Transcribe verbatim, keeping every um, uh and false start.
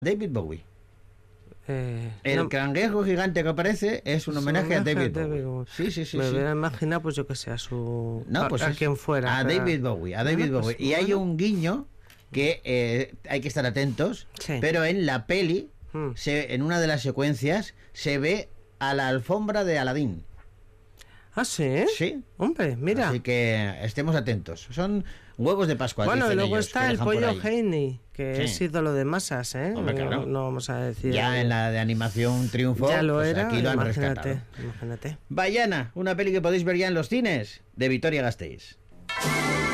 David Bowie. Eh, El no, cangrejo gigante que aparece es un es homenaje, a David, David Bowie. Bowie. Sí, sí, sí. me sí. hubiera imaginado, pues yo que sé, a su. No, a, pues a es quien fuera. A pero- David Bowie, a David Bueno, Bowie. pues, Y hay bueno. un guiño que eh, hay que estar atentos, Sí. pero en la peli, Mm. se, en una de las secuencias, se ve a la alfombra de Aladín. Ah, sí. Sí. Hombre, mira. Así que estemos atentos. Son huevos de Pascua. Bueno, y dicen luego ellos, está que el dejan por pollo ahí. Heine, que Sí. es ídolo de masas, ¿eh? Hombre, claro. no, no vamos a decir. Ya en la de animación triunfó. Ya lo pues era, aquí lo han imagínate, rescatado. imagínate. Bayana, una peli que podéis ver ya en los cines, de Vitoria Gasteiz.